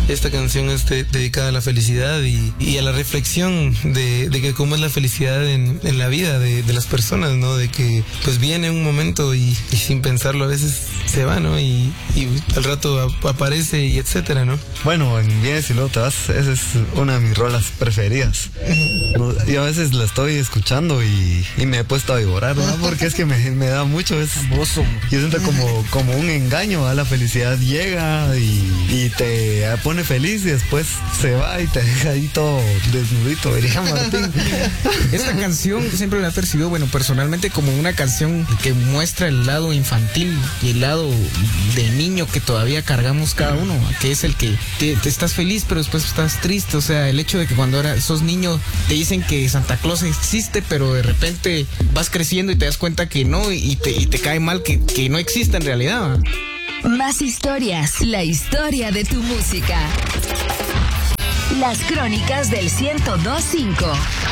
esta canción es dedicada a la felicidad y a la reflexión de que cómo es la felicidad en la vida de las personas, ¿no? De que pues viene un momento y sin pensarlo a veces se va, ¿no? Y al rato aparece y etcétera, ¿no? Bueno, en Vienes y luego te vas, esa es una de mis rolas preferidas. Yo a veces la estoy escuchando y me he puesto a llorar, ¿no? Porque es que me da mucho, es hermoso. Yo siento como un engaño, a la felicidad llega y te pone feliz y después se va y te deja ahí todo desnudito, diría Martín. Esta canción siempre la he percibido, bueno, personalmente como una canción que muestra el lado infantil y el lado de niño que todavía cargamos cada uno, que es el que te estás feliz pero después estás triste. O sea, el hecho de que cuando sos niño te dicen que Santa Claus existe, pero de repente vas creciendo y te das cuenta que no, y te cae mal que no existe en realidad. Más historias, la historia de tu música. Las crónicas del 102.5.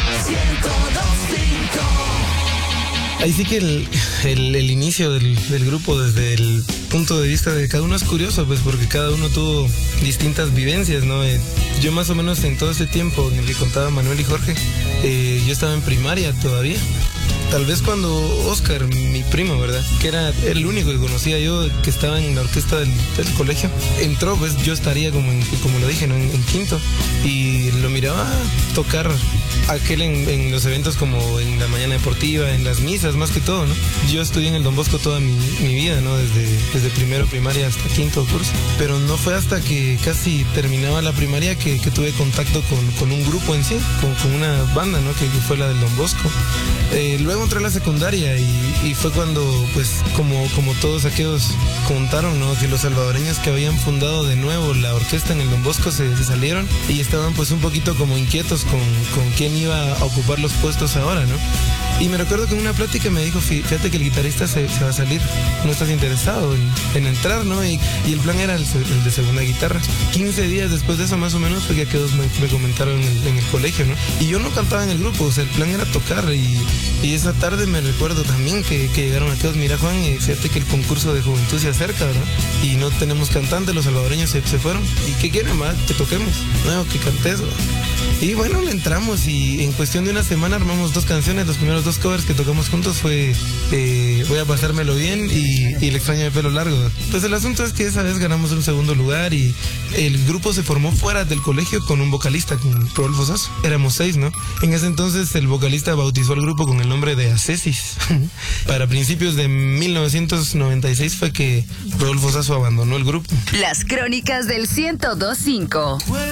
Ahí sí que el inicio del grupo desde el punto de vista de cada uno es curioso, pues porque cada uno tuvo distintas vivencias, ¿no? Yo más o menos en todo ese tiempo en el que contaba Manuel y Jorge, yo estaba en primaria todavía. Tal vez cuando Oscar, mi primo, ¿verdad? Que era el único que conocía yo que estaba en la orquesta del colegio, entró, pues yo estaría como lo dije, ¿no? En quinto. Y lo miraba tocar aquel en los eventos como en la mañana deportiva, en las misas, más que todo, ¿no? Yo estudié en el Don Bosco toda mi vida, ¿no? Desde primero primaria hasta quinto curso. Pero no fue hasta que casi terminaba la primaria que tuve contacto con un grupo en sí, con una banda, ¿no? Que fue la del Don Bosco. Luego entré a la secundaria y fue cuando, pues, como todos aquellos contaron, ¿no? Que los salvadoreños que habían fundado de nuevo la orquesta en el Don Bosco se salieron y estaban pues un poquito como inquietos con quién iba a ocupar los puestos ahora, ¿no? Y me recuerdo que en una plática me dijo, fíjate que el guitarrista se va a salir, ¿no estás interesado en entrar, no? Y el plan era el de segunda guitarra. 15 días después de eso más o menos fue que aquellos me comentaron en el colegio, ¿no? Y yo no cantaba en el grupo, o sea, el plan era tocar y esa tarde me recuerdo también que llegaron aquellos, mira Juan, fíjate que el concurso de juventud se acerca, ¿verdad? Y no tenemos cantante, los salvadoreños se fueron. ¿Y qué quieren, más? Que toquemos. No, que cantes, ¿verdad? Y bueno, le entramos y en cuestión de una semana armamos 2 canciones. Los primeros 2 covers que tocamos juntos fue Voy a pasármelo bien y El extraño de pelo largo. Pues el asunto es que esa vez ganamos un segundo lugar y el grupo se formó fuera del colegio con un vocalista, con Rodolfo Sasso. Éramos 6, ¿no? En ese entonces el vocalista bautizó al grupo con el nombre de Ascesis. Para principios de 1996 fue que Rodolfo Sasso abandonó el grupo. Las crónicas del 102.5.